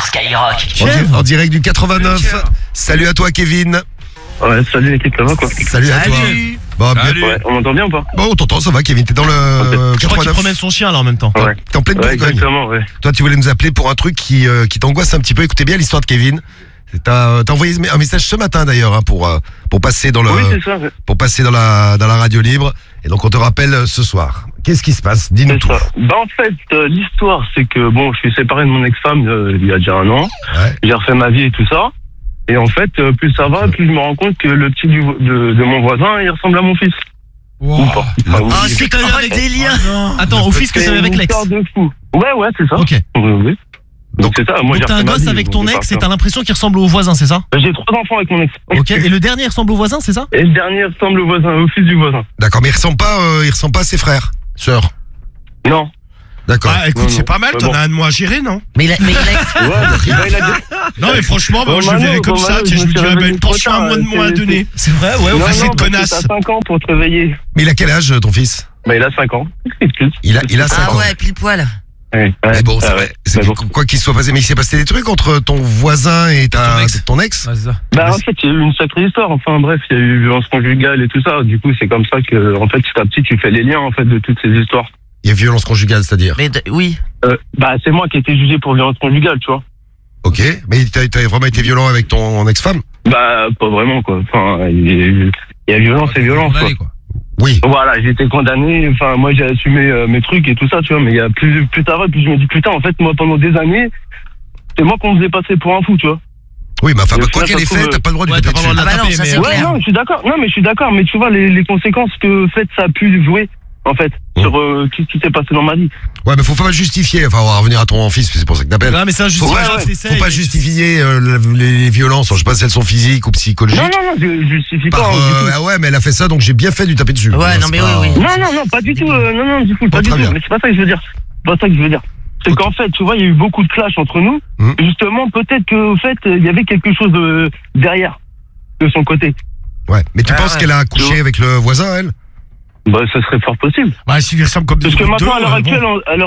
Skyrock. En direct du 89. Salut à toi, Kevin. Ouais, salut l'équipe, ça va quoi? Salut à toi. Bon, bien. Ouais, on m'entend bien ou pas? Bon, on t'entend, ça va, Kevin. T'es dans le Je crois qu'il 89. promène son chien là en même temps. Ouais. T'es en pleine Bourgogne. Exactement, ouais. Toi, tu voulais nous appeler pour un truc qui t'angoisse un petit peu. Écoutez bien l'histoire de Kevin. T'as envoyé un message ce matin d'ailleurs hein, pour passer dans le Oui, c'est ça, ouais. pour passer dans la radio libre. Et donc on te rappelle ce soir. Qu'est-ce qui se passe? Dis-nous C'est tout. ça. Bah en fait, l'histoire, c'est que bon, je suis séparé de mon ex-femme il y a déjà 1 an. Ouais. J'ai refait ma vie et tout ça. Et en fait, plus ça va, plus je me rends compte que le petit de mon voisin, il ressemble à mon fils. Ou pas. Enfin, oui. c'est que t'avais avec des liens. Attends, au fils que C'est t'avais avec une l'ex. histoire de fou. Ouais, c'est ça. Ok. Oui. Donc c'est ça. Moi, Donc j'ai t'as un refait ma gosse vie, avec donc ton c'est ex pas et t'as ça. l'impression qu'il ressemble au voisin, c'est ça? J'ai 3 enfants avec mon ex. Ok. Et le dernier ressemble au voisin, c'est ça? Et le dernier ressemble au voisin, au fils du voisin. D'accord, mais il ressemble pas à ses frères, sœurs. Non. D'accord. Bah écoute, Non, c'est non. pas mal, t'en Bon. as un de moi à gérer, non? Mais il a... Ouais, il a dit. Non mais franchement, moi je le Romano, verrais comme ça, Romano, tu sais, je je me me suis dirais, bah, réveillé une pension à trop moins de tard, moins à c'est- donner. C'est vrai, ouais. Non, c'est non, de parce que connasse. t'as 5 ans pour te réveiller. Mais il a quel âge ton fils? Bah, il a 5 ans. Il a 5 Ah ans. ouais, pile poil. Ouais, Mais bon, c'est ah vrai. ouais. C'est Mais bon. quoi qu'il soit passé, mais il s'est passé des trucs entre ton voisin et ton ex. Ouais, c'est ça. Bah, en fait, il y a eu une sacrée histoire. Enfin, bref, il y a eu violence conjugale et tout ça. Du coup, c'est comme ça que, en fait, petit à petit, tu fais les liens, en fait, de toutes ces histoires. Il y a violence conjugale, c'est-à-dire. Mais oui. Bah, c'est moi qui ai été jugé pour violence conjugale, tu vois. Ok, mais t'as vraiment été violent avec ton ex-femme? Bah, pas vraiment, quoi. Enfin, il y a violence et violence, quoi. Oui. Voilà, j'ai été condamné. Enfin, moi, j'ai assumé mes trucs et tout ça, tu vois. Mais il y a plus ça va, plus je me dis, putain, en fait, moi, pendant des années, c'est moi qu'on me faisait passer pour un fou, tu vois. Oui, mais enfin, Et au quoi final, qu'elle ait ça fait, trouve, t'as pas le droit de Ouais, lui t'as taper pas le droit dessus. de la Ah bah non, taper, ça, mais c'est Ouais, clair. non, je suis d'accord. Non, mais je suis d'accord. Mais tu vois, les conséquences que fait ça a pu jouer, en fait, sur ce qui s'est passé dans ma vie. Ouais, mais faut pas justifier. Enfin, on va revenir à ton fils, c'est pour ça que t'appelles. Non, mais c'est Faut injustifié. pas, faut pas justifier les violences. Je sais pas si elles sont physiques ou psychologiques. Non, je justifie pas. Par, hein, du tout. ah ouais, mais elle a fait ça, donc j'ai bien fait de lui taper dessus. Ouais, non, C'est mais pas- oui. Non, pas du tout. Non, du coup, pas du très tout. bien. Mais c'est pas ça que je veux dire. C'est pas ça que je veux dire. C'est Ok. qu'en fait, tu vois, il y a eu beaucoup de clash entre nous. Et justement, peut-être qu'au fait, il y avait quelque chose derrière, de son côté. Ouais, mais tu Ah penses ouais. qu'elle a couché avec le voisin, elle? Bah, ça serait fort possible. Bah s'il ressemble comme des Parce que gouttes maintenant, à l'heure d'eau, actuelle,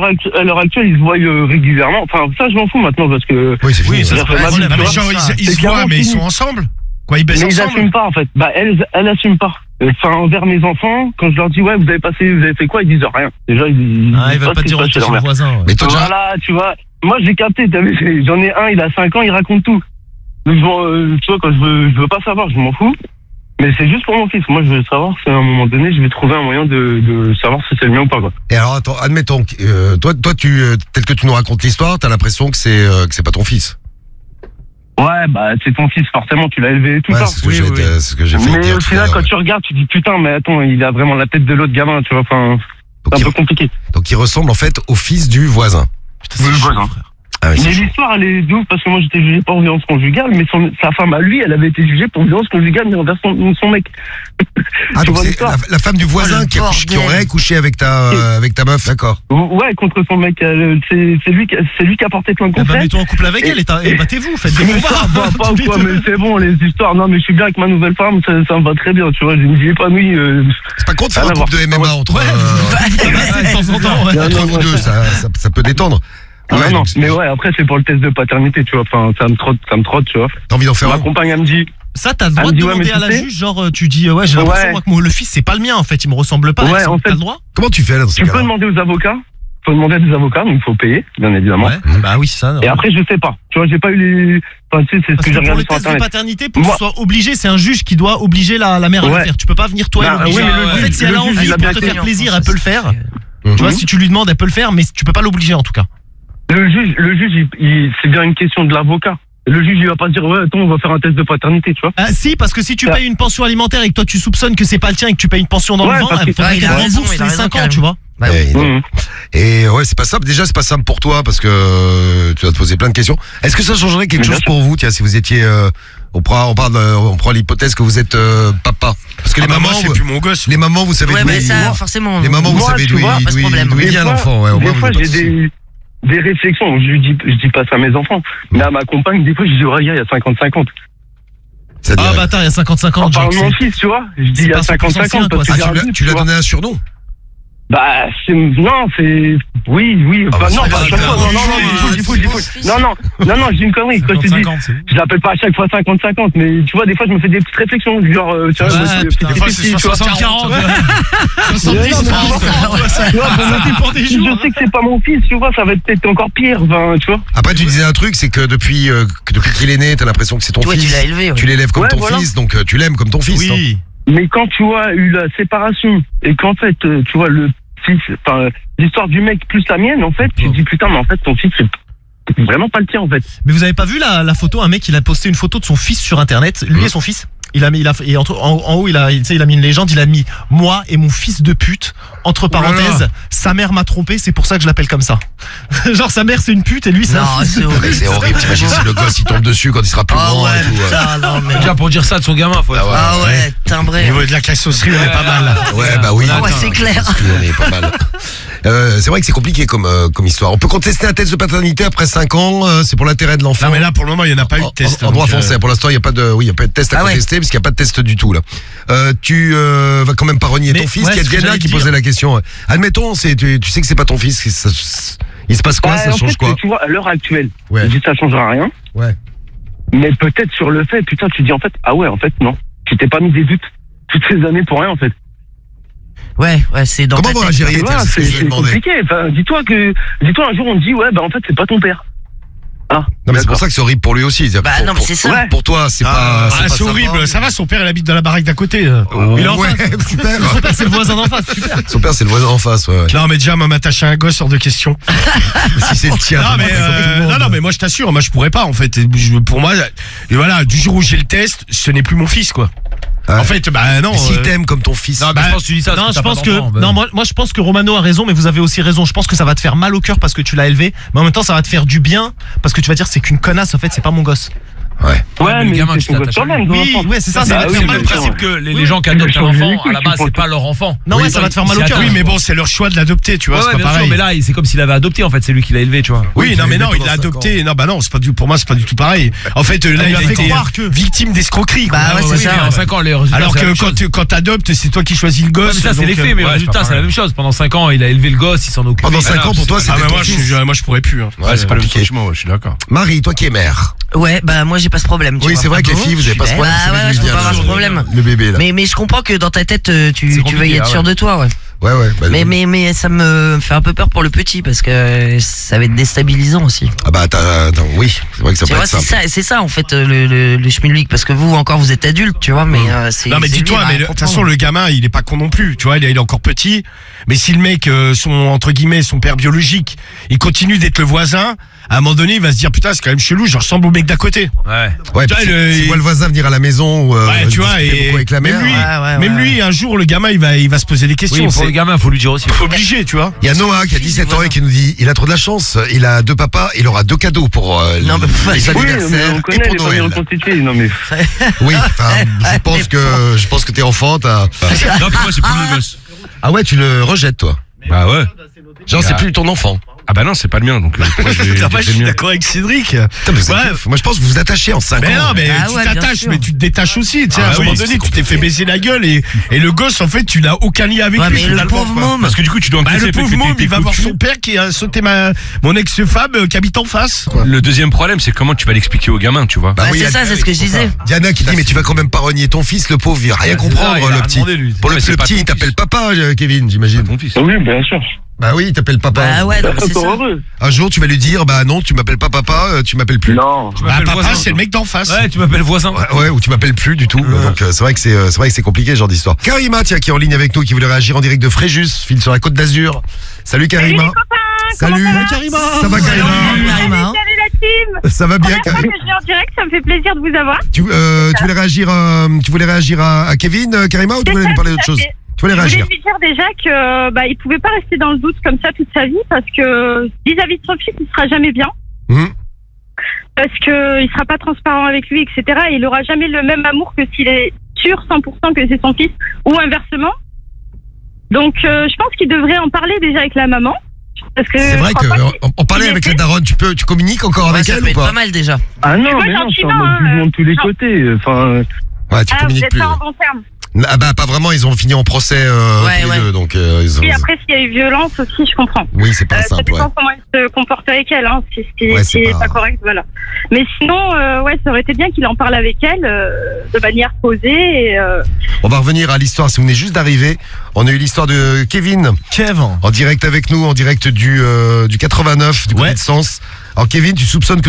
à l'heure actuelle, ils se voient régulièrement. Enfin, ça, je m'en fous maintenant parce que. Oui, c'est fini. Oui, ça J'ai se refait ma passe. vie, Non, tu mais vois. genre ils C'est se voient clairement mais ils fini. sont ensemble. Quoi, ils baissent Mais ils ensemble? n'assument pas, en fait. Bah, elle assume pas. Enfin, envers mes enfants, quand je leur dis, ouais, vous avez fait quoi, ils disent rien. Déjà, ils Ah, ils veulent pas te dire ce où qui se t'es passe chez le chez leur mère. voisin. ouais. Mais toi, déjà, Voilà, tu vois. Moi, j'ai capté, t'as vu, j'en ai un, il a 5 ans, il raconte tout. Donc, tu vois, quand je veux pas savoir, je m'en fous. Mais c'est juste pour mon fils. Moi, je veux savoir si à un moment donné, je vais trouver un moyen de savoir si c'est le mien ou pas, quoi. et alors, attends, admettons, toi, tel que tu nous racontes l'histoire, t'as l'impression que c'est pas ton fils. Ouais, bah, c'est ton fils, forcément, tu l'as élevé et tout Ouais, ça. c'est ce que j'ai fait Mais dire au tout à final, l'heure, quand ouais. tu regardes, tu dis, putain, mais attends, il a vraiment la tête de l'autre gamin, tu vois, enfin, Donc, c'est un peu compliqué. donc il ressemble en fait au fils du voisin. Putain, c'est Oui, chaud, voilà. frère. Ah oui, Mais c'est chaud. l'histoire, elle est douce parce que moi, j'étais jugé pour violence conjugale, mais sa femme à lui, elle avait été jugée pour violence conjugale, mais envers son mec. Ah, Tu donc vois c'est l'histoire la femme du voisin le qui bordel. aurait couché avec ta meuf, d'accord. Ouais, contre son mec, c'est lui qui a porté plainte Eh contre ben, elle. mets-toi en couple avec elle et battez-vous, faites des Mais ça combats. va pas ou quoi, mais c'est bon, les histoires. Non, mais je suis bien avec ma nouvelle femme, ça me va très bien, tu vois, je me dis épanoui. C'est pas con de faire Rien un à couple de voir. MMA entre De temps en temps, ouais. entre vous deux, ça peut détendre. Non, Ouais, non, donc, mais ouais, après, c'est pour le test de paternité, tu vois, enfin, ça me trotte, tu vois. t'as envie d'en faire Ma un? compagne, elle me dit, Ça, t'as le droit Elle de me dit, ouais, demander mais à tu la sais- juge, genre, tu dis, ouais, j'ai l'impression, Ouais. moi, que le fils, c'est pas le mien, en fait, il me ressemble pas. Ouais, T'as en fait- le droit? Comment tu fais là dans ce tu peux cas-là? demander aux avocats, faut demander à des avocats, donc il faut payer, bien évidemment. Ouais, bah oui, ça. Et après, je sais pas. Tu vois, j'ai pas eu les. Enfin, tu sais, c'est ce Parce que j'ai que pour regardé le sur test de internet. paternité, pour que Moi- tu sois obligé, c'est un juge qui doit obliger la mère à le Ouais. faire. Tu peux pas venir toi et Bah, l'obliger. oui, mais le En juge- fait, si elle le a juge, envie il a pour bien te été faire plaisir, elle peut le faire. Mhm. Tu vois, si tu lui demandes, elle peut le faire, mais tu peux pas l'obliger en tout cas. Le juge, c'est bien une question de l'avocat. Le juge, il va pas dire, ouais, attends, on va faire un test de paternité, tu vois. Ah, si, parce que si tu Ça- payes une pension alimentaire et que toi tu soupçonnes que c'est pas le tien et que tu payes une pension dans Ouais, le vent, parce que- il faudrait Ouais, il qu'elle a raison, rembourse il a les raison, 5 ans, carrément. tu vois. Bah oui. Mhm. Et ouais, c'est pas simple. Déjà, c'est pas simple pour toi parce que tu vas te poser plein de questions. Est-ce que ça changerait quelque Mais bien chose sûr. pour vous, tiens, si vous étiez, on prend l'hypothèse que vous êtes papa, parce que Ah les bah mamans, moi c'est plus mon gosse. les mamans, vous savez Ouais, d'où mais il- ça, forcément. les mamans, vous Moi, savez tu d'où vois, il pas de problème. d'où il Des vient fois- l'enfant. Ouais, au moins, Des vous fois, avez pas j'ai de soucis. des réflexions. Je dis pas ça à mes enfants. Mais à ma compagne, des fois, je dis, oh, regarde, il y a 50-50. C'est-à-dire- Ah, bâtard, il y a 50-50. En parlant de genre, mon c'est- fils, tu vois, je dis, c'est il y pas a 100% 50-50 parce que Ah, j'ai un doute, tu lui as vois. donné un surnom? Bah, non, c'est. Oui. Ah, Bah, bah, non, c'est pas à pas chaque fois. grave. Non, du tout. fils. Non, j'ai une connerie. Quand je te dis, je l'appelle pas à chaque fois 50-50, mais tu vois, des fois, je me fais des petites réflexions, genre, tu vois, Ouais, putain, Des fois, c'est 60-40. 70 je sais que c'est pas mon fils, tu vois, ça va être peut-être encore pire, enfin, tu vois. Après, tu disais un truc, c'est que depuis qu'il est né, t'as l'impression que c'est ton Ouais, fils. tu l'as élevé. Ouais. Tu l'élèves comme Ouais, ton voilà. fils, donc tu l'aimes comme ton fils. Oui. Mais quand tu vois eu la séparation et qu'en fait, tu vois le fils, enfin l'histoire du mec plus la mienne, en fait, tu te dis putain, mais en fait ton fils c'est vraiment pas le tien en fait. Mais vous avez pas vu la photo? Un mec, il a posté une photo de son fils sur internet. Lui et son fils. Et en haut, il a mis une légende. Il a mis moi et mon fils de pute. Entre parenthèses, sa mère m'a trompé. C'est pour ça que je l'appelle comme ça. Genre sa mère c'est une pute et lui c'est un Non, fils. c'est horrible. C'est horrible, t'imagines si le gosse il tombe dessus quand il sera plus Ah grand ouais, et tout. putain, non, mais. Déjà pour dire ça de son gamin, faut être. Ah ouais, Au timbré. niveau de la cassosserie, on est pas mal. Ouais, bah oui. Ah ouais, c'est clair. On est pas mal. C'est vrai que c'est compliqué comme histoire. On peut contester un test de paternité après 5 ans, c'est pour l'intérêt de l'enfant. Non, mais là, pour le moment, il n'y en a pas eu de test. En droit donc, français, pour l'instant, il n'y a pas de, test à Ah ouais. contester parce qu'il n'y a pas de test du tout là. Tu vas quand même pas renier ton Mais, fils. ouais, Il y a ce que Diana j'allais qui dire. posait la question. Admettons, tu sais que c'est pas ton fils. Il se passe quoi? Ça en change fait, quoi? tu vois, à l'heure actuelle, Ouais. je dis ça changera rien. Ouais. Mais peut-être sur le fait, putain, tu dis en fait, ah ouais, en fait, non. Tu t'es pas mis des doutes toutes ces années pour rien en fait. Ouais, c'est dans Comment ta vous tête. réagiriez? Et voilà, C'est ce que je lui ai c'est demandé. compliqué. Enfin, dis-toi un jour on te dit, ouais, bah en fait, c'est pas ton père. Ah, Non mais c'est pour d'accord. ça que c'est horrible pour lui aussi. C'est-à-dire Bah pour- non, mais c'est ça. Ouais. Pour toi, c'est pas. Ah, pas c'est sympa. horrible. Ça va, son père, il habite dans la baraque d'à côté. Il est en Ouais, face. super. Son père c'est le voisin d'en face. Super. Son père, c'est le voisin en face. Ouais. Non, mais déjà, m'attacher à un gosse hors de question. Si c'est le tien. Non, mais, non, mais moi, je t'assure, moi, je pourrais pas, en fait. Pour moi, et voilà, du jour où j'ai le test, ce n'est plus mon fils, quoi. Ouais. En fait, bah non. Mais s'il t'aime comme ton fils. Non, mais Bah, je pense que tu dis ça. Non, parce je que t'as pense pas que d'enfant, bah. non, moi je pense que Romano a raison, mais vous avez aussi raison. Je pense que ça va te faire mal au cœur parce que tu l'as élevé, mais en même temps ça va te faire du bien parce que tu vas dire c'est qu'une connasse. En fait, c'est pas mon gosse. Ouais. Ouais, le mais gamin, c'est tu ton gosse t'attaches quand à même. ton Oui, enfant. ouais, c'est ça. C'est Ça va Ah te oui, faire bien mal le au sûr. cœur. principe que les Oui. gens qui adoptent un changer les enfant, couilles, à la base, tu c'est prends- pas leur enfant. Non, ouais, Oui, ça va te faire mal ils au s'y cœur. Oui, attachent, mais quoi. bon, c'est leur choix de l'adopter, tu vois, Ouais, c'est ouais, pas bien sûr, pareil. mais là, c'est comme s'il avait adopté, en fait, c'est lui qui l'a élevé, tu vois. Oui, non, mais non, il pendant l'a 5 adopté. Non, bah non, pour moi, c'est pas du tout pareil. En fait, là, Il il lui a a fait été croire que- victime d'escroquerie, quoi. Bah ouais, c'est Oui, ça. mais en 5 ans, les résultats. Alors c'est la que même chose. quand t'adoptes, c'est toi qui choisis le Ouais, gosse. mais ça, c'est donc, les faits, mais le ouais, résultat, pas c'est la pareil. même chose. Pendant 5 ans, il a élevé le gosse, il s'en occupe. Pendant 5 ans, pour toi, Ah, c'était bah, ton moi, fils. moi, je pourrais plus. Hein. Ouais, c'est compliqué. Franchement, je suis d'accord. Marie, toi qui es mère. Ouais, bah moi j'ai pas ce problème. Tu Oui, vois. c'est vrai que les filles, vous avez pas ce problème. Ah c'est ouais, lui je qui peux vient, pas avoir là. ce problème. Le bébé là. Mais je comprends que dans ta tête, tu compliqué, veuilles être ah sûr ouais. de toi, ouais. Ouais. Bah, Mais ça me fait un peu peur pour le petit parce que ça va être déstabilisant aussi. Ah bah attends, oui, c'est vrai que ça Tu peut vois, être simple. c'est ça en fait le schmilblick parce que vous encore vous êtes adulte, tu vois, mais c'est. Non mais c'est dis-toi, lui, mais il de va toute comprendre. façon le gamin il est pas con non plus, tu vois, il est encore petit. Mais si le mec, son entre guillemets, son père biologique, il continue d'être le voisin, à un moment donné il va se dire putain c'est quand même chelou, je ressemble au mec d'à côté. Ouais. Ouais, Tu vois, puis le- s'il voit le voisin venir à la maison ou Ouais, tu vois, discuter et beaucoup avec la mère. même lui, Ouais, même lui, un jour le gamin il va se poser des questions. Oui, pour c'est le gamin, faut lui dire aussi. obligé, tu vois. Il y a Noah qui a 17 ans et qui nous dit il a trop de la chance, il a 2 papas, il aura 2 cadeaux pour Non, mais faut- les Oui, Oui, mais anniversaires on et connaît pour les familles Noël. reconstituées. Non, mais Oui, enfin, je pense que t'es enfant, t'as. Non, puis moi, c'est plus mon gosse. Ah ouais, tu le rejettes toi. Bah ouais. Genre c'est plus ton enfant. Ah bah non, c'est pas le mien, donc pourquoi je vais Moi, je dire suis le mien. d'accord avec Cédric. Putain, mais vous êtes Ouais. keuf. Moi je pense que vous vous attachez en 5 Mais ans. non, mais Ah tu ouais, bien t'attaches, sûr. mais tu te détaches aussi. Tu sais, Ah à un oui, moment c'est donné, tu t'es compliqué. fait baiser la gueule et le gosse, en fait, tu n'as aucun lien avec Ouais, lui. mais le finalement, pauvre quoi. môme. Parce que du coup, tu dois Bah, encaisser le fait pauvre que môme, t'es il va voir foutu. son père qui a sauté mon ex-femme qui habite en face. Le deuxième problème, c'est comment tu vas l'expliquer au gamin, tu vois. Bah Ouais, oui, c'est il y a- ça, c'est ce que je disais. Diana qui dit mais tu vas quand même pas renier ton fils, le pauvre, il va rien Ouais, c'est comprendre ça, il a le rien petit. demandé, lui. Pour le Ouais, c'est plus pas petit, ton il t'appelle fils. papa, Kevin, j'imagine. Ton fils. oui, bien sûr. Bah oui, il t'appelle papa. Ah ouais, non, mais c'est Encore ça. heureux. Un jour tu vas lui dire bah non, tu m'appelles pas papa, tu m'appelles plus. Non. Tu Bah, m'appelles papa, voisin, c'est le mec d'en face. Ouais, tu m'appelles voisin. Ouais, ou tu m'appelles plus du tout. Donc c'est vrai que c'est vrai que c'est compliqué ce genre d'histoire. Karima, tiens, qui est en ligne avec nous, qui voulait réagir en direct de Fréjus, file sur la Côte d'Azur. Salut Karima. Salut Karima. Ça va Karima. Salut, Karima, hein. Salut la team. Ça va bien Première fois Karima. que je viens en direct, ça me fait plaisir de vous avoir. Tu voulais réagir à Kevin, Karima, ou tu voulais nous parler d'autre chose? Tu voulais Je réagir? voulais lui dire déjà que il pouvait pas rester dans le doute comme ça toute sa vie parce que vis-à-vis de son fils, il sera jamais bien. Mhm. Parce que il sera pas transparent avec lui, etc. Et il aura jamais le même amour que s'il est sûr 100% que c'est son fils ou inversement. Donc je pense qu'il devrait en parler déjà avec la maman. Parce que C'est vrai je crois pas qu'il- en parler qu'il avec ait la fait. daronne, tu communiques encore Ouais, avec ça elle peut ou être pas? pas mal déjà. Ah non, Tu vois, mais non, c'est en gentiment, mode hein, jugement de tous les genre- côtés. Enfin, Ouais, tu Ah, vous communiques êtes plus. pas en Ouais. bon terme. Ah bah pas vraiment, ils ont fini en procès Ouais, tous les ouais. deux, donc ils ont... Et après, s'il y a eu violence aussi, je comprends. Oui, c'est pas Ça simple, dépend ouais. comment il se comporte avec elle, hein. Si Ouais, c'est c'est pas- pas correct, voilà. Mais sinon, ouais, ça aurait été bien qu'il en parle avec elle de manière posée. On va revenir à l'histoire, si vous venez juste d'arriver. On a eu l'histoire de Kevin, Kev. en direct avec nous, en direct du 89, du côté Ouais. de Sens. Alors Kevin, tu soupçonnes que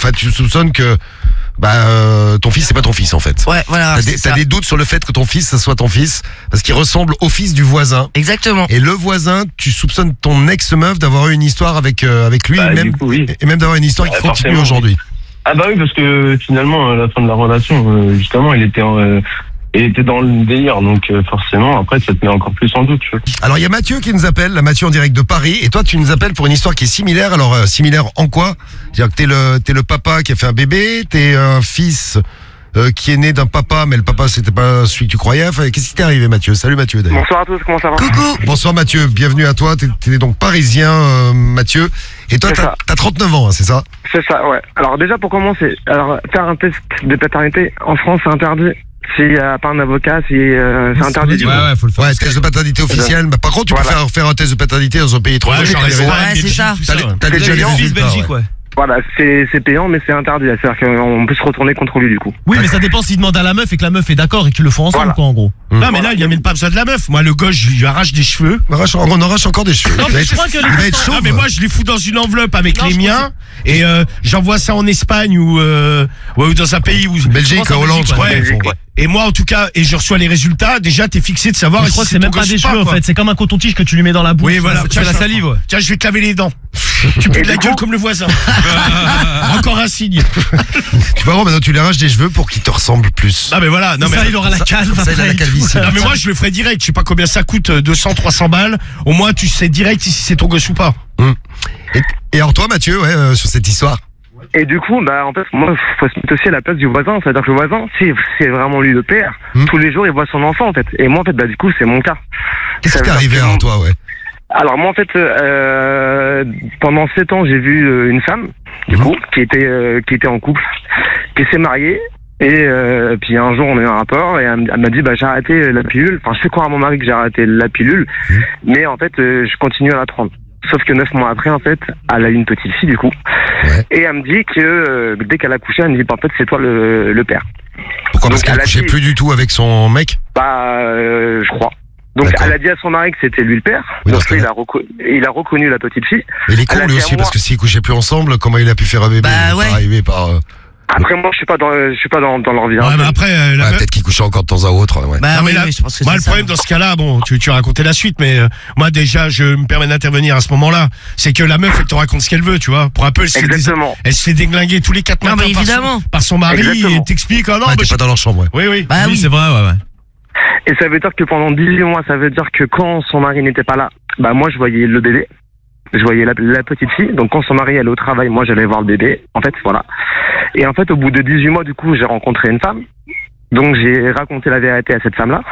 ton fils c'est pas ton fils en fait. Ouais, voilà. T'as c'est des, ça. t'as des doutes sur le fait que ton fils ça soit ton fils parce qu'il ressemble au fils du voisin. Exactement. Et le voisin, tu soupçonnes ton ex-meuf d'avoir eu une histoire avec lui Bah, et, du même, coup, oui. et même d'avoir une histoire qui Ouais, continue forcément. aujourd'hui. Ah bah oui, parce que finalement, à la fin de la relation, justement, il était dans le délire, donc forcément, après, ça te met encore plus en doute, tu vois. Alors il y a Mathieu qui nous appelle, la Mathieu en direct de Paris, et toi tu nous appelles pour une histoire qui est similaire. Alors similaire en quoi? C'est-à-dire que t'es le papa qui a fait un bébé, t'es un fils qui est né d'un papa, mais le papa c'était pas celui que tu croyais. Enfin, qu'est-ce qui t'est arrivé Mathieu? Salut Mathieu d'ailleurs. Bonsoir à tous, comment ça va? Coucou. Bonsoir Mathieu, bienvenue à toi. T'es donc parisien Mathieu, et toi C'est ça. t'as 39 ans, hein, c'est ça? C'est ça, ouais. Alors déjà pour commencer, faire un test de paternité en France c'est interdit. S'il n'y a pas un avocat, c'est interdit. du coup. faut le Ouais, test de paternité officiel. Bah, par contre, tu peux Voilà. faire un test de paternité dans un pays étranger. Ouais, j'en t'as les- reste pas, Ouais, c'est Belgique, ça. tout T'as les- ouais. t'as déjà les payant. résultats, Belgique, ouais. ouais. Voilà, c'est payant mais c'est interdit. C'est-à-dire qu'on peut se retourner contre lui du coup. Oui, mais ça dépend s'il demande à la meuf et que la meuf est d'accord et qu'ils le font ensemble, Voilà. quoi, en gros. Non, mais là, il y a même pas besoin de la meuf. Moi, le gosse, je lui arrache des cheveux. On arrache encore des cheveux. Non, Il va mais être- je crois que il va être Non, chauve. mais moi, je les fous dans une enveloppe avec Non, les je miens et j'envoie ça en Espagne ou dans un pays où. Belgique, Je pense en Hollande, Belgique, je crois. ouais. qu'ils font. Ouais. Et moi, en tout cas, et je reçois les résultats. Déjà, t'es fixé de savoir. Mais je crois que si c'est même ton pas gosse des ou cheveux, en quoi. fait. C'est comme un coton-tige que tu lui mets dans la bouche. Oui, voilà. Tu fais la salive, ouais. Tiens, je vais te laver les dents. Tu pues de la gueule comme le voisin. Encore un signe. Tu vas voir, maintenant tu lui arraches des cheveux pour qu'il te ressemble plus. Non, mais voilà. Non, mais Ça, il aura la calme. ça, il a la après, et tout. calvitie. Non mais moi je le ferai direct, je sais pas combien ça coûte, 200, 300 balles. Au moins tu sais direct si c'est ton gosse ou pas. Et alors toi Mathieu, ouais, sur cette histoire. Et du coup, bah en fait, moi, faut se mettre aussi à la place du voisin. C'est-à-dire que le voisin, c'est vraiment lui le père. Tous les jours, il voit son enfant en fait. Et moi, en fait, bah du coup, c'est mon cas. Qu'est-ce Ça qui t'est veut arrivé dire que alors toi, ouais? Alors moi en fait pendant 7 ans j'ai vu une femme du coup qui était en couple, qui s'est mariée et puis un jour on a eu un rapport et elle m'a dit bah j'ai arrêté la pilule, enfin je fais croire à mon mari que j'ai arrêté la pilule mais en fait je continue à la prendre. Sauf que 9 mois après en fait elle a eu une petite fille du coup et elle me dit que dès qu'elle a couché elle me dit bah, en fait c'est toi le père. Pourquoi? Parce Donc, qu'elle elle a couchait dit- plus du tout avec son mec? Bah je crois. Donc D'accord. elle a dit à son mari que c'était lui le père. Oui, dans Donc ce lui, cas-là. il a reconnu la petite fille. Mais il est con Elle a lui dit à aussi, moi- parce que s'ils couchaient plus ensemble, comment il a pu faire un bébé? Bah, Il est ouais. pas arrivé par... Après moi je suis pas dans leur vie. Ouais hein. mais après la Ouais, meuf- peut-être qu'il couchait encore de temps à autre, ouais. Bah Non, mais oui, là, oui, je pense que moi c'est le ça. problème dans ce cas-là, bon tu as raconté la suite mais moi déjà je me permets d'intervenir à ce moment-là, c'est que la meuf elle te raconte ce qu'elle veut, tu vois. Pour un peu Exactement. elle se fait déglinguer tous les 4 Non, matins mais évidemment. par son mari Exactement. et t'explique ah non Ouais, bah, t'es je- pas dans leur chambre, ouais. Oui oui. Bah oui. c'est vrai, ouais. Et ça veut dire que pendant 18 mois, ça veut dire que quand son mari n'était pas là, bah moi je voyais le bébé, je voyais la petite fille. Donc quand son mari allait au travail, moi j'allais voir le bébé. En fait, voilà. Et en fait, au bout de 18 mois, du coup, j'ai rencontré une femme. Donc j'ai raconté la vérité à cette femme-là.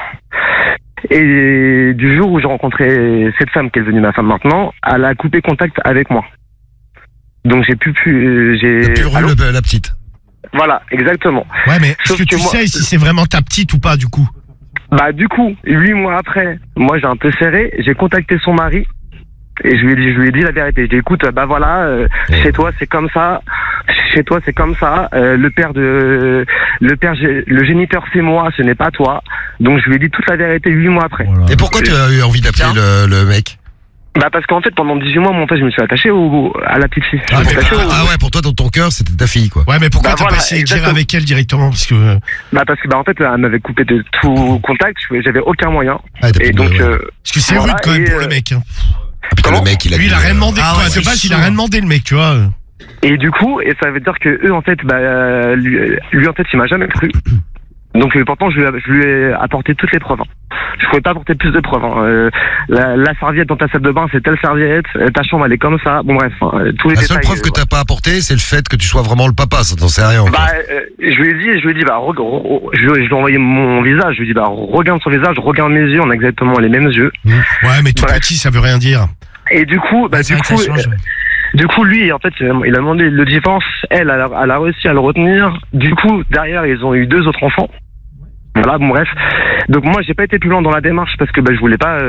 Et du jour où j'ai rencontré cette femme qui est devenue ma femme maintenant, elle a coupé contact avec moi. Donc j'ai T'as plus revu Allô la petite. Voilà, exactement. Ouais mais est-ce Sauf que tu que moi- sais si c'est vraiment ta petite ou pas du coup? Bah du coup, 8 mois après, moi j'ai un peu serré, j'ai contacté son mari et je lui ai dit la vérité. Je lui ai dit écoute, bah voilà, chez toi c'est comme ça, chez toi c'est comme ça. Le géniteur c'est moi, ce n'est pas toi. Donc je lui ai dit toute la vérité 8 mois après. Et pourquoi tu as eu envie d'appeler le mec? Bah parce qu'en fait pendant 18 mois, moi en fait je me suis attaché à la petite fille. Je me suis attaché ouais, pour toi dans ton cœur c'était ta fille, quoi. Ouais mais pourquoi Bah, t'as voilà, pas essayé de gérer exactement. avec elle directement parce que Parce que en fait elle m'avait coupé de tout contact, j'avais aucun moyen. Ah, t'as Et plus donc de- ouais. parce que c'est voilà, rude quand même et, pour le mec. Hein. Ah, putain, comment le mec, il a Lui il a dit, rien demandé Ah quoi. ouais, De c'est base il a chaud. rien demandé le mec, tu vois. Et du coup, et ça veut dire que eux en fait, bah lui en fait il m'a jamais cru. Donc pourtant je lui ai apporté toutes les preuves. Hein. Je pouvais pas apporter plus de preuves. Hein. La serviette dans ta salle de bain c'est telle serviette, ta chambre elle est comme ça. Bon bref, tous les La détails. seule preuve que t'as pas apporté, c'est le fait que tu sois vraiment le papa, ça t'en sait rien. quoi. Bah, je lui ai dit, bah, je lui ai envoyé mon visage. Je lui ai dit, bah, regarde son visage, regarde mes yeux, on a exactement les mêmes yeux. Ouais mais tout Bref. petit ça veut rien dire. Et du coup, bah, C'est vrai que ça change, ouais. du coup, lui, en fait, il a demandé le divorce. Elle a réussi à le retenir. Du coup, derrière, ils ont eu 2 autres enfants. Voilà, bon bref. Donc moi j'ai pas été plus loin dans la démarche parce que je voulais pas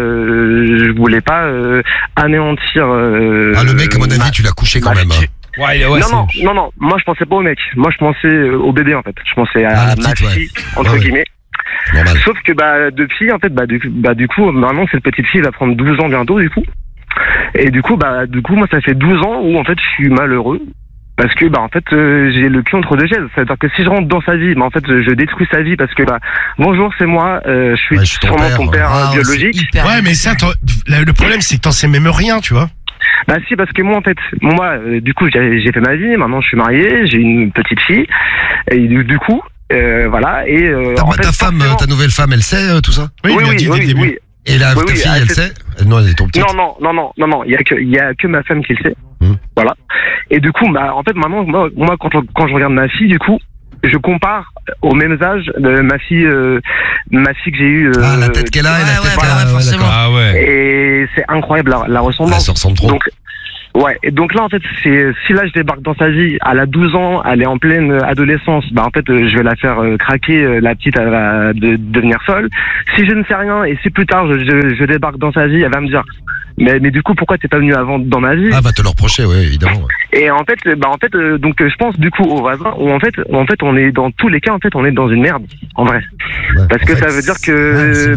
anéantir. Le mec, à mon avis, tu l'as couché quand même. Hein. Ouais, non. Moi je pensais pas au mec. Moi je pensais au bébé en fait. Je pensais à la ma petite, fille entre guillemets. Normal. Sauf que depuis en fait du coup normalement cette petite fille va prendre 12 ans bientôt du coup. Et du coup moi ça fait 12 ans où en fait je suis malheureux. Parce que en fait j'ai le cul entre deux chaises. C'est-à-dire que si je rentre dans sa vie, en fait je détruis sa vie parce que bonjour c'est moi, je suis sûrement ton père biologique. Ouais mais ça le problème c'est que t'en sais même rien tu vois. Si parce que moi en fait du coup j'ai fait ma vie, maintenant je suis marié, j'ai une petite fille et du coup voilà et ta femme, ta nouvelle femme, elle sait tout ça? Oui, oui. Et ta fille, elle sait? Non, elle est trop petite. Non, il y a que ma femme qui le sait. Voilà. Et du coup, en fait, maintenant, moi, quand je regarde ma fille, du coup, je compare au même âge de ma fille que j'ai eue. La tête qu'elle a, et la tête qu'elle a, forcément. Ah ouais. Et c'est incroyable la ressemblance. Elle se ressemble trop. Et donc là en fait si là je débarque dans sa vie, elle a 12 ans, elle est en pleine adolescence, en fait je vais la faire craquer, la petite elle va devenir folle. Si je ne sais rien et si plus tard je débarque dans sa vie, elle va me dire mais du coup pourquoi t'es pas venu avant dans ma vie? Va te le reprocher, ouais, évidemment. Et en fait donc je pense du coup au voisin où en fait on est dans tous les cas en fait on est dans une merde en vrai. Parce que ça veut dire que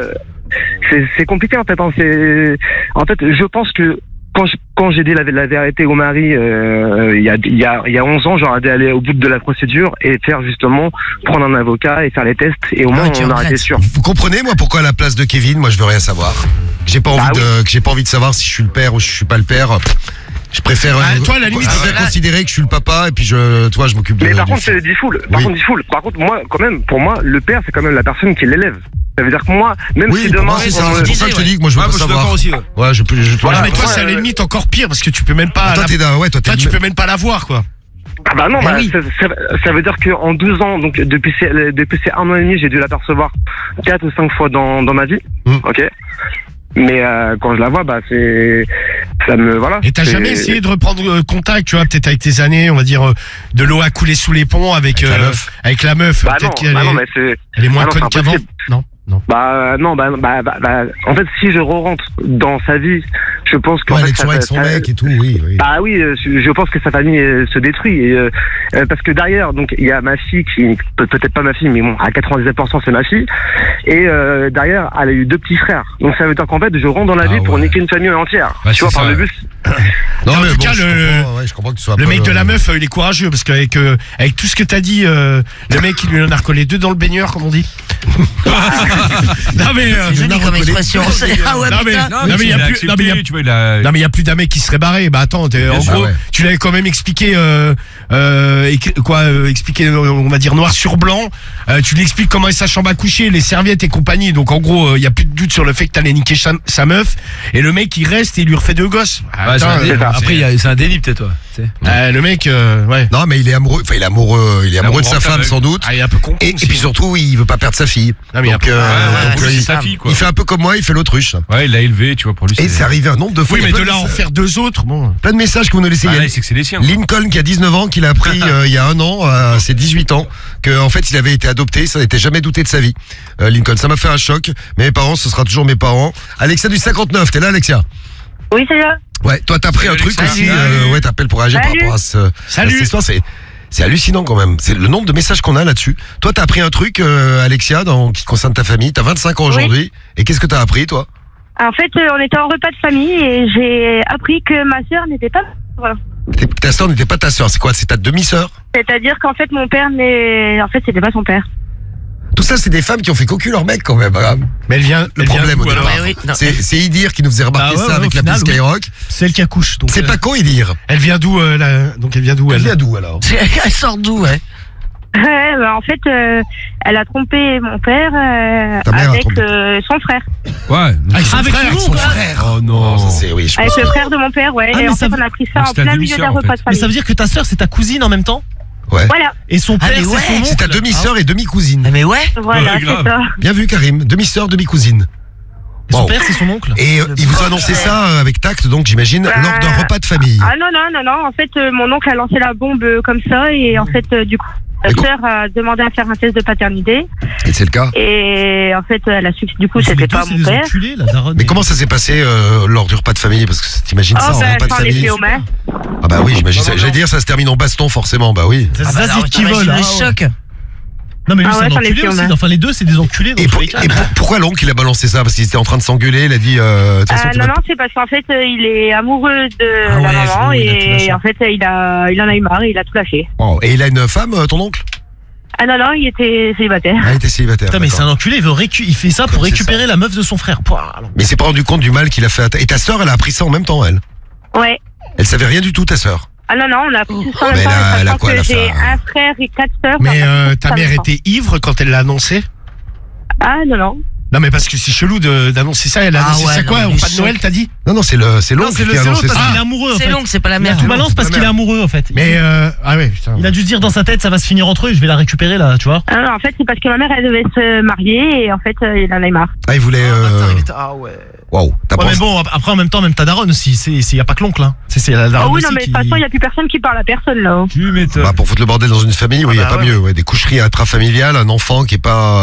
c'est compliqué en fait. En fait je pense que quand j'ai dit la vérité au mari il y a 11 ans, j'aurais dû aller au bout de la procédure et faire justement prendre un avocat et faire les tests et au moins on aurait été sûr. Vous comprenez moi pourquoi à la place de Kevin, moi je veux rien savoir. J'ai pas envie de savoir si je suis le père ou je suis pas le père. Je préfère toi à la limite considérer que je suis le papa et puis je m'occupe de. Mais par contre c'est diffoul. Par contre moi quand même pour moi le père c'est quand même la personne qui l'élève. Ça veut dire que moi, même si demain... c'est pour ça que je te dis que moi je veux pas savoir. Aussi, ouais, mais toi c'est à la limite encore pire parce que tu peux même pas... tu peux même pas la voir quoi. Non, ça veut dire qu'en 12 ans, donc depuis ces 1 an et demi, j'ai dû l'apercevoir 4 ou 5 fois dans ma vie. Ok. Mais quand je la vois, ça me voilà. Et t'as jamais essayé de reprendre contact, tu vois, peut-être avec tes années, on va dire de l'eau a coulé sous les ponts avec la meuf. Peut-être qu'elle elle est moins conne qu'avant. Non. En fait, si je re-rentre dans sa vie, je pense que elle est toujours avec son mec et tout, oui. Je pense que sa famille se détruit et parce que derrière, donc il y a ma fille qui peut-être pas ma fille, mais bon, à 97% c'est ma fille. Et derrière, elle a eu 2 petits frères. Donc ça veut dire qu'en fait, je rentre dans la vie pour niquer une famille entière. Tu vois, par le bus. Non, mais en tout cas, je comprends que tu sois le mec de la meuf, il est courageux parce qu'avec tout ce que t'as dit, le mec il lui en a recollé 2 dans le baigneur, comme on dit. Non mais joli comme expression. Il y a plus d'un mec qui serait barré. Attends, en gros, tu l'avais quand même expliqué expliqué on va dire noir sur blanc. Tu lui expliques comment est sa chambre à coucher, les serviettes et compagnie. Donc en gros, il y a plus de doute sur le fait que t'allais niquer sa meuf et le mec il reste et il lui refait 2 gosses. Après c'est un délit peut-être toi. Le mec Non mais il est amoureux, il est amoureux de sa femme sans doute. Il est un peu con. Et puis surtout, il veut pas perdre sa fille. Donc c'est sa fille quoi. Il fait un peu comme moi, il fait l'autruche. Ouais, il l'a élevé, tu vois, pour lui. Et c'est arrivé un nombre de fois. Oui, mais de là en faire 2 autres, bon. Plein de messages que vous nous laissez. C'est que c'est les siens. Lincoln qui a 19 ans, qu'il a appris il y a 1 an, à ses 18 ans, que en fait il avait été adopté, ça n'était jamais douté de sa vie. Lincoln, ça m'a fait un choc. Mais mes parents, ce sera toujours mes parents. Alexia du 59, t'es là, Alexia? Oui, c'est là. Ouais, toi t'as pris un truc aussi. T'appelles pour réagir par rapport à cette histoire. C'est hallucinant quand même. C'est le nombre de messages qu'on a là-dessus. Toi, t'as appris un truc, Alexia, qui concerne ta famille. T'as 25 ans aujourd'hui. Et qu'est-ce que t'as appris, toi? En fait, on était en repas de famille et j'ai appris que ma sœur n'était pas... Voilà. Ta sœur n'était pas ta sœur. C'est quoi? C'est ta demi-sœur? C'est-à-dire qu'en fait, mon père c'était pas son père. Tout ça, c'est des femmes qui ont fait cocu leur mec quand même. Mais le problème au départ, c'est Idir qui nous faisait remarquer ça avec la piste Skyrock. C'est elle qui accouche. C'est pas con, Idir. Elle vient d'où donc elle vient d'où elle vient d'où alors? Elle sort d'où, ouais? En fait, elle a trompé mon père avec son frère. Ouais. Avec son frère. Oh non. Ça, c'est, oui, avec le frère de mon père, ouais. Et en fait, on a pris ça en plein milieu d'un repas de famille. Mais ça veut dire que ta sœur, c'est ta cousine en même temps? Ouais. Voilà. Et son père, c'est son oncle. C'est ta demi-sœur et demi-cousine. Mais ouais. Voilà, c'est ça. Bien vu, Karim. Demi-sœur, demi-cousine. Et son Wow. père, c'est son oncle. Et il vous a annoncé ça avec tact, donc j'imagine, lors d'un repas de famille. Ah non. En fait, mon oncle a lancé la bombe comme ça et en fait, du coup, sa sœur a demandé à faire un test de paternité. Et c'est le cas. Et en fait, elle a su que du coup, Mais c'était les deux, pas c'est mon des père. enculés, la daronne. Mais comment ça s'est passé lors du repas de famille? Parce que t'imagines ça, Oh, en bah, repas de ça en est famille. fait au maire. Ah bah oui, j'imagine ça. J'allais dire, ça se termine en baston, forcément, bah oui. Ça, Ah bah alors, qui vole. t'imagines Ah, le ouais. choc. Non, mais lui, Ah c'est ouais, un j'en ai enculé fait, aussi. ouais. Enfin, les deux, c'est des enculés. dans Et, tous les cas. pourquoi l'oncle il a balancé ça? Parce qu'ils étaient en train de s'engueuler, il a dit de toute façon, tu vas- Non, c'est parce qu'en fait, il est amoureux de Ah la ouais, maman il a tout lâché. et en fait, il en a eu marre et il a tout lâché. Oh, et il a une femme, ton oncle? Ah non, il était célibataire. Ah, il était célibataire. Putain, mais c'est d'accord. un enculé, il fait ça pour Comme c'est récupérer la meuf de son frère. Pouah, alors. Mais il s'est pas rendu compte du mal qu'il a fait à et ta sœur, elle a appris ça en même temps, elle. Ouais. Elle savait rien du tout, ta sœur. Ah non, on a pris tout ça en Mais même temps. elle a sachant quoi, que elle a j'ai fait un frère et 4 sœurs. Mais on a pris tout ta ça en mère même temps. était ivre quand elle l'a annoncé? Ah non. Non, mais parce que c'est chelou d'annoncer ça. Elle a Ah annoncé ouais, ça non, quoi? mais Au le repas de choc. Noël, t'as dit? Non, c'est Non, l'oncle c'est qui a l'autre annoncé parce ça. qu'il est amoureux, en C'est fait. long, c'est pas la Il a mère. tout balance parce qu'il est amoureux, en fait. Mais ah ouais, putain. Il a dû se dire dans sa tête, ça va se finir entre eux, je vais la récupérer là, tu vois. Ah non, en fait, c'est parce que ma mère, elle devait se marier et en fait, il en a eu marre. Ah, il voulait. Ah ouais. Waouh, t'as Ouais, mais pensé. bon, après en même temps, même ta daronne aussi, il y a pas que l'oncle, hein. C'est la Ah daronne oui, aussi non, mais de qui... toute façon, il n'y a plus personne qui parle à personne là. Tu m'étonnes. Bah, pour foutre le bordel dans une famille, oui, y a bah pas ouais. mieux. Ouais, des coucheries intrafamiliales, un enfant qui est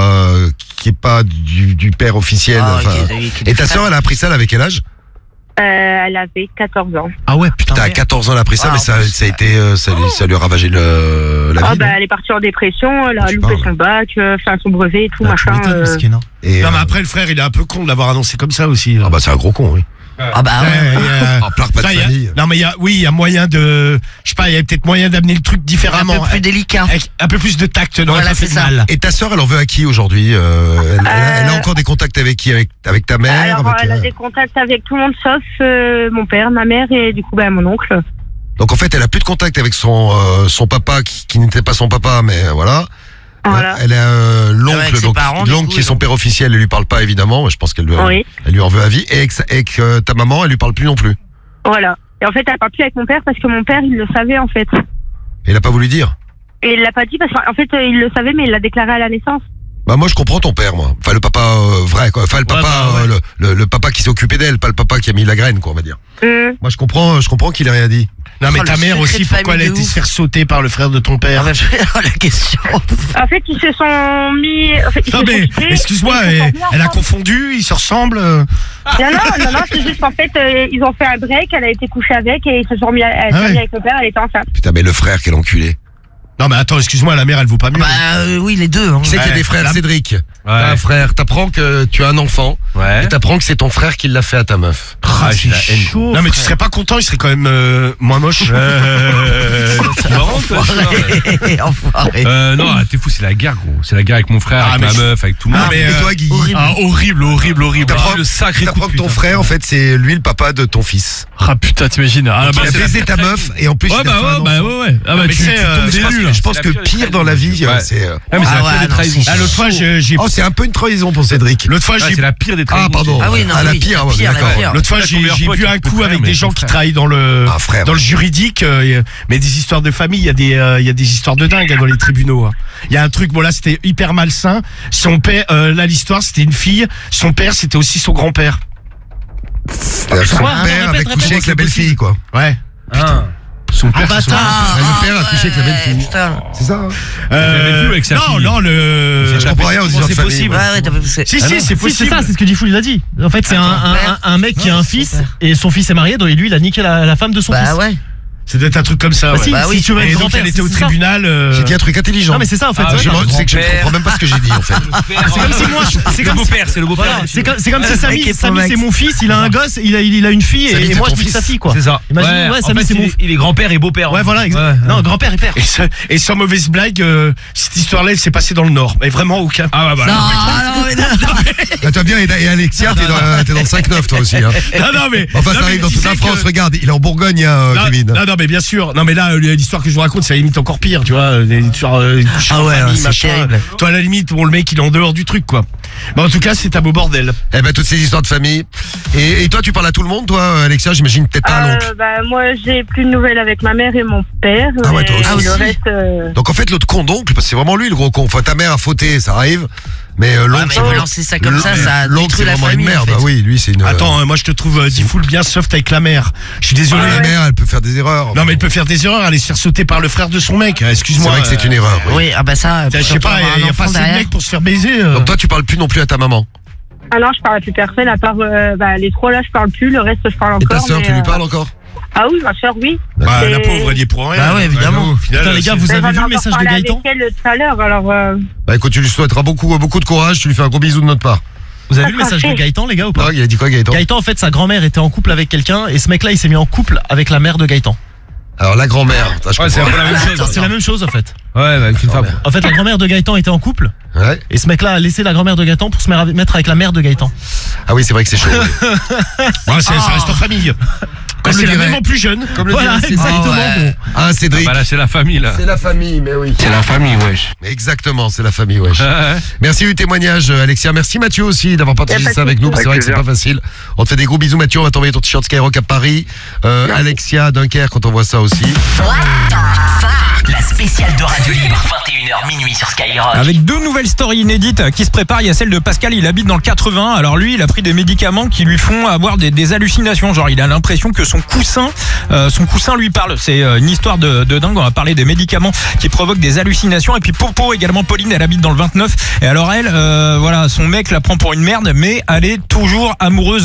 pas du père officiel. Ah, enfin. qui- Et ta sœur, elle a appris ça, elle avait quel âge? Elle avait 14 ans. Ah ouais, putain. Putain, à 14 ans, elle a appris ça, Ah, mais ça a été, ça lui a ravagé la Ah vie. bah, non elle est partie en dépression, elle a Tu loupé parles. son bac, enfin son brevet et tout, Ah, tu machin. m'étonnes, mesquine, hein. Et, Non, mais après, le frère, il est un peu con de l'avoir annoncé comme ça aussi. ah bah, c'est un gros con, oui. Ah bah Ouais, ouais. En plein repas de Putain, famille. non, mais il y a moyen de. Je sais pas, il y a peut-être moyen d'amener le truc Un différemment. peu plus délicat. Avec un peu plus de tact dans Voilà, la fait c'est de ça. mal. Et ta sœur, elle en veut à qui aujourd'hui elle a encore des contacts avec qui? Avec ta mère? Alors, avec, elle a des contacts avec tout le monde sauf mon père, ma mère et du coup, bah, mon oncle. Donc en fait, elle a plus de contact avec son papa qui n'était pas son papa, mais voilà. Voilà. Elle a Avec l'oncle, ses donc parents, du l'oncle coup, qui est son donc. père officiel, elle lui parle pas évidemment. Je pense qu'elle Oui. elle lui en veut à vie. Et avec ta maman, elle lui parle plus non plus. Voilà. Et en fait, elle parle plus avec mon père parce que mon père, il le savait en fait. Elle a pas voulu dire. Et il l'a pas dit parce qu'en fait, il le savait, mais il l'a déclaré à la naissance. Bah moi je comprends ton père, moi. Enfin le papa vrai quoi. Enfin le papa, bah, ouais. le papa qui s'est occupé d'elle, pas le papa qui a mis la graine quoi, on va dire. Moi je comprends qu'il ait rien dit. Non, mais Oh, ta le mère secret aussi, de pourquoi elle a famille de été ouf. se faire sauter par le frère de ton père? Ah bah, la question. En fait, ils se sont mis. En fait, ils Non, se sont mais quittés, excuse-moi, ils se sont elle, mis elle a ensemble. confondu, ils se ressemblent. Non, c'est juste qu'en fait, ils ont fait un break, elle a été couchée avec et ils se sont mis, elle s'est Ah ouais. mis avec le père, elle était enceinte. Putain mais le frère quel enculé. Non, mais attends, excuse-moi, la mère, elle vaut pas mieux. Bah oui, les deux. Hein. Tu sais qu'il y a des frères, la- Cédric. T'as un frère, t'apprends que tu as un enfant. Ouais. Et t'apprends que c'est ton frère qui l'a fait à ta meuf. Ah, j'ai la haine. chaud. Non, mais tu serais pas content, il serait quand même moins moche. C'est marrant, toi, ça. Enfoiré. Non, t'es fou, c'est la guerre, gros. C'est la guerre avec mon frère, Ah, avec mais ma je- meuf, avec tout le monde. Ah, mais, Et toi Guy horrible. Ah, horrible. T'apprends le sacré coup t'apprends de que ton putain. frère en fait c'est lui le papa de ton fils. Ah putain, t'imagines. Ah Il bah, a c'est baisé ta meuf et en plus Ouais, il a fait un bah enfant. ouais. Ah bah mais tu c'est, tombes Je des pense nuls. que- je pense C'est que la pire des pire dans la vie, Ouais. c'est. Ah, mais c'est Ah la ouais, pire des non, trahisons. c'est Ah, l'autre fois, j'ai. Oh, c'est un peu une trahison pour Cédric. L'autre fois, Ouais, j'ai. c'est la pire des trahisons. Ah, pardon. Ah oui, non, la oui, pire, la ouais, pire, la d'accord. pire. L'autre fois, Ton j'ai meilleur pote, bu un ton coup frère, avec mais des gens ton qui frère. travaillent dans le Ah, frère. dans le juridique, mais des histoires de famille, il y a des histoires de dingue hein, dans les tribunaux. hein. Il y a un truc, bon là, c'était hyper malsain. Son père, là, l'histoire, c'était une fille. Son père, c'était aussi son grand-père. C'est son Quoi père avait Répète, couché avec la belle-fille, quoi. Ouais. Son père, Ah, c'est son- bâtard. Le père a couché avec la belle-fille. Putain. C'est ça, hein Euh, vu avec sa non, fille. non, Je comprends rien aux histoires de c'est famille. possible. Ouais, t'as pas poussé. Si, Ah si, non. c'est Si, possible. c'est ça, c'est ce que Diffoul il a dit. En fait, c'est un mec qui a un fils et son fils est marié, donc lui il a niqué la femme de son fils. Bah ouais. C'est peut-être un truc comme ça. Bah ouais. si, Bah oui. si tu veux Et être donc grand-père, elle était au c'est ça. tribunal. J'ai dit un truc intelligent. Non mais c'est ça en fait. Ah, C'est ouais, que je ne comprends même pas ce que j'ai dit en fait. C'est comme si moi, c'est comme si- c'est le beau-père. voilà, c'est comme si Le Samy, mec est Samy pas c'est max. mon fils, il a un gosse, il a une fille Samy, et c'est moi ton je nique fils. sa fille quoi. C'est ça. Imagine, ouais, en Samy fait, c'est mon. il est grand-père et beau-père. Ouais voilà, non grand-père et père. Et sans mauvaise blague, cette histoire-là, elle s'est passée dans le Nord. Mais vraiment aucun. Ah bah Non, non, mais non. Bah, toi bien, et Alexia, t'es dans le 5-9 toi aussi. Hein. Non, mais. Enfin, non, ça arrive mais dans tu toute la sais France. que- Regarde, il est en Bourgogne, hein, Non, Kevin. non, mais bien sûr. Non, mais là, l'histoire que je vous raconte, c'est à la limite encore pire, tu vois. Des histoires, Ah ouais, c'est machin. terrible. Toi, à la limite, bon, le mec, il est en dehors du truc, quoi. Mais en tout cas, c'est un beau bordel. Eh ben, toutes ces histoires de famille. Et toi, tu parles à tout le monde, toi, Alexia, j'imagine peut-être pas à l'oncle. Bah, moi, j'ai plus de nouvelles avec ma mère et mon père. Ah ouais, toi mais aussi. le Ah, aussi. reste. Donc en fait, l'autre con d'oncle, parce que c'est vraiment lui le gros con. Enfin, ta mère a fauté, ça arrive. Mais l'autre, mais vous lancez ça comme ça l'autre, détruit c'est la vraiment famille. une merde. En fait. Ah oui, lui, c'est une. Attends, moi je te trouve Diffoul bien soft avec la mère. Je suis désolé. La mère, elle peut faire des erreurs. Non mais elle peut faire des erreurs, aller se faire sauter par le frère de son mec. C'est Excuse-moi. vrai que c'est une erreur. Oui. Oui, ah bah ça. Je sais pas, il y a pas assez de mecs pour se faire baiser. Donc toi, tu parles plus non plus à ta maman. Ah non, je parle à plus personne, à part les 3 là, je parle plus, le reste, je parle Et encore. ta sœur, mais, tu lui parles encore? Ah oui, ma sœur, oui. Bah C'est- la pauvre, elle y est pour rien. Bah ouais, évidemment. Putain, les gars, vous Mais avez j'en ai vu le encore message de parlé Gaëtan? avec elle tout à l'heure, alors. Bah écoute, tu lui souhaiteras beaucoup de courage. Tu lui fais un gros bisou de notre part. Vous avez vu le message de Gaëtan, les gars, ou pas? Non, il a dit quoi, Gaëtan? Gaëtan, en fait, sa grand-mère était en couple avec quelqu'un et ce mec-là, il s'est mis en couple avec la mère de Gaëtan. Alors la grand-mère. Ça, je Ouais, c'est un comprends. peu la même chose. C'est la même chose, en fait. Ouais, bah, avec une femme. En fait, la grand-mère de Gaëtan était en couple Ouais. et ce mec-là a laissé la grand-mère de Gaëtan pour se mettre avec la mère de Gaëtan. Ah oui, c'est vrai que c'est chaud. oui. Ouais, ça reste en famille. Comme C'est le la dirait- même en plus jeune. Comme le Voilà, dirait Cédric. exactement. ouais. Ah, Cédric. Bah là, c'est la famille, là. C'est la famille, mais oui. C'est la famille, wesh. Exactement, c'est la famille, wesh. Ouais, ouais. Merci du témoignage, Alexia. Merci Mathieu aussi d'avoir partagé Y a pas de ça avec nous. souci. C'est vrai que c'est Avec pas facile. On te fait des gros bisous, Mathieu. On va t'envoyer ton t-shirt Skyrock à Paris. Alexia, Dunkerque, quand on voit ça aussi. La spéciale de Radio Libre, 21h minuit sur Skyrock. Avec 2 nouvelles stories inédites qui se préparent. Il y a celle de Pascal, il habite dans le 80. Alors lui, il a pris des médicaments qui lui font avoir des hallucinations. Genre, il a l'impression que son coussin lui parle. C'est une histoire de dingue. On va parler des médicaments qui provoquent des hallucinations. Et puis Popo également, Pauline, elle habite dans le 29. Et alors elle, voilà, son mec la prend pour une merde, mais elle est toujours amoureuse